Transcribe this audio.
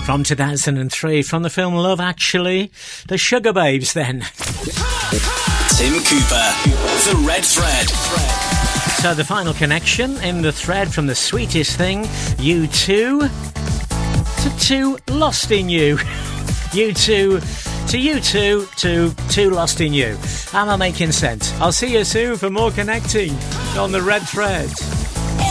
From 2003, from the film Love Actually, the Sugar Babes then. Tim Cooper, The Red Thread. So the final connection in the thread from The Sweetest Thing, U2 to Too Lost in You. U2 to U2 to Too Lost in You. Am I making sense? I'll see you soon for more connecting on The Red Thread.